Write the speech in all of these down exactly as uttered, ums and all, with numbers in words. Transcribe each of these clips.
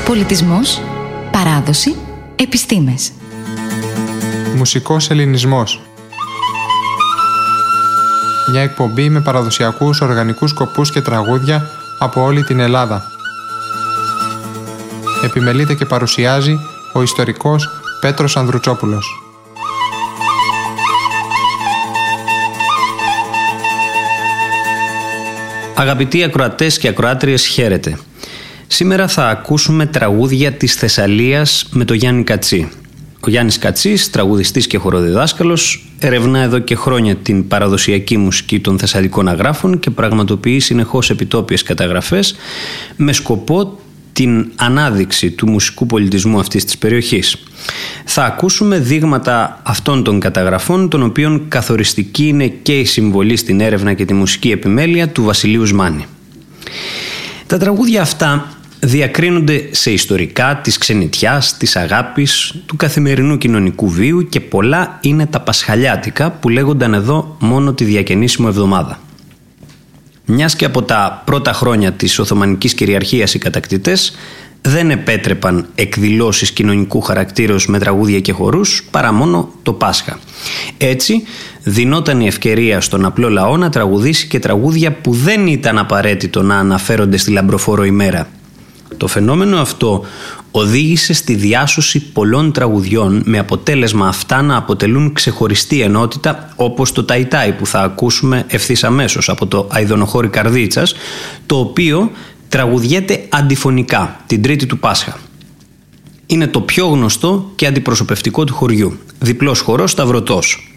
Πολιτισμός, παράδοση, επιστήμες. Μουσικός ελληνισμός. Μια εκπομπή με παραδοσιακούς οργανικούς σκοπούς και τραγούδια από όλη την Ελλάδα. Επιμελείται και παρουσιάζει ο ιστορικός Πέτρος Ανδρουτσόπουλος. Αγαπητοί ακροατές και ακροάτριες, χαίρετε. Σήμερα θα ακούσουμε τραγούδια της Θεσσαλίας με τον Γιάννη Κατσή. Ο Γιάννης Κατσής, τραγουδιστής και χοροδιδάσκαλος, ερευνά εδώ και χρόνια την παραδοσιακή μουσική των θεσσαλικών αγράφων και πραγματοποιεί συνεχώς επιτόπιες καταγραφές με σκοπό την ανάδειξη του μουσικού πολιτισμού αυτής της περιοχής. Θα ακούσουμε δείγματα αυτών των καταγραφών, των οποίων καθοριστική είναι και η συμβολή στην έρευνα και τη μουσική επιμέλεια του Βασιλείου Σμάνη. Τα τραγούδια αυτά διακρίνονται σε ιστορικά της ξενιτιάς, της αγάπης, του καθημερινού κοινωνικού βίου και πολλά είναι τα πασχαλιάτικα που λέγονταν εδώ μόνο τη διακαινήσιμο εβδομάδα. Μιας και από τα πρώτα χρόνια της Οθωμανικής κυριαρχίας οι κατακτητές δεν επέτρεπαν εκδηλώσεις κοινωνικού χαρακτήρως με τραγούδια και χορούς παρά μόνο το Πάσχα. Έτσι δινόταν η ευκαιρία στον απλό λαό να τραγουδήσει και τραγούδια που δεν ήταν απαραίτητο να αναφέρονται στη λαμπροφόρο ημέρα. Το φαινόμενο αυτό οδήγησε στη διάσωση πολλών τραγουδιών με αποτέλεσμα αυτά να αποτελούν ξεχωριστή ενότητα, όπως το Ταϊτάι που θα ακούσουμε ευθύς αμέσως από το Αηδονοχώρι Καρδίτσας, το οποίο τραγουδιέται αντιφωνικά την Τρίτη του Πάσχα. Είναι το πιο γνωστό και αντιπροσωπευτικό του χωριού, διπλός χορός σταυρωτός.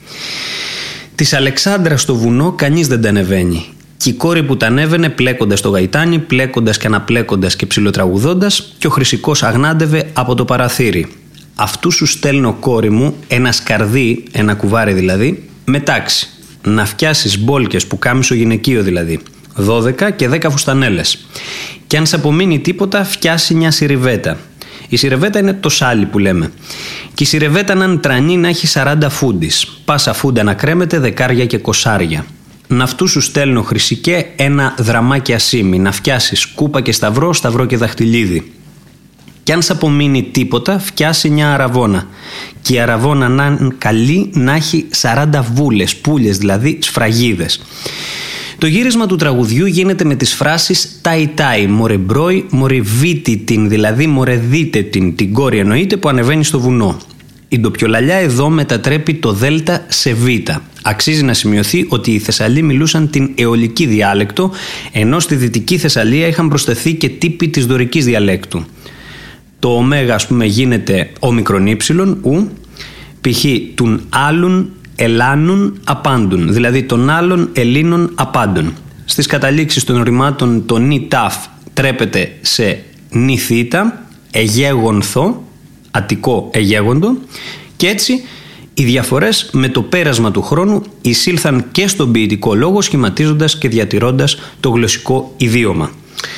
Της Αλεξάνδρας στο βουνό κανείς δεν τα ανεβαίνει. Και η κόρη που τα ανέβαινε πλέκοντας το γαϊτάνι, πλέκοντας και αναπλέκοντας και ψιλοτραγουδώντας, και ο Χρυσικός αγνάντευε από το παραθύρι. Αυτού σου στέλνω, κόρη μου, ένα σκαρδί, ένα κουβάρι δηλαδή, με τάξη. Να φτιάσεις μπόλκες που κάμισο γυναικείο δηλαδή. δώδεκα και δέκα φουστανέλες. Και αν σ' απομείνει τίποτα, φτιάσει μια σιριβέτα. Η σιρεβέτα είναι το σάλι που λέμε. Και η σιρεβέτα να τρανεί να έχει σαράντα φούντις. Πάσα φούντα να κρέμεται δεκάρια και κοσάρια. Να αυτού σου στέλνω, Χρυσικέ, ένα δραμάκι ασίμι, να φτιάσεις κούπα και σταυρό, σταυρό και δαχτυλίδι. Κι αν σ' απομείνει τίποτα, φτιάσει μια αραβώνα. Και η αραβώνα να είναι καλή να έχει σαράντα βούλες, πουλιες δηλαδή, σφραγίδες. Το γύρισμα του τραγουδιού γίνεται με τις φράσεις «Ταϊτάι, μωρε μπρόι, μωρε βίτη την», δηλαδή «μωρε δείτε την», την κόρη εννοείται που ανεβαίνει στο βουνό. Η ντοπιολαλιά εδώ μετατρέπει το δέλτα σε βήτα. Αξίζει να σημειωθεί ότι οι Θεσσαλοί μιλούσαν την αιωλική διάλεκτο, ενώ στη δυτική Θεσσαλία είχαν προσθεθεί και τύποι της δωρικής διαλέκτου. Το ωμέγα, ας πούμε, γίνεται όμικρον ύψιλον, ου, π.χ. «τουν άλλουν ελάνουν απάντουν», δηλαδή «των άλλων Ελλήνων απάντων». Στις καταλήξεις των ρημάτων το νι ταφ τρέπεται σε νι θήτα, εγέγονθο, αττικό εγέγοντο, και έτσι οι διαφορές με το πέρασμα του χρόνου εισήλθαν και στον ποιητικό λόγο, σχηματίζοντας και διατηρώντας το γλωσσικό ιδίωμα.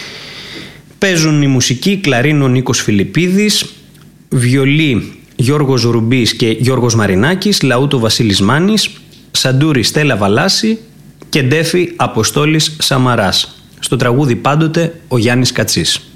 Παίζουν η μουσική κλαρίνο Νίκος Φιλιππίδης, βιολί Γιώργος Ρουμπής και Γιώργος Μαρινάκης, λαούτο Βασίλης Μάνης, σαντούρι Στέλλα Βαλάση και ντέφι Αποστόλης Σαμαράς. Στο τραγούδι πάντοτε ο Γιάννης Κατσής.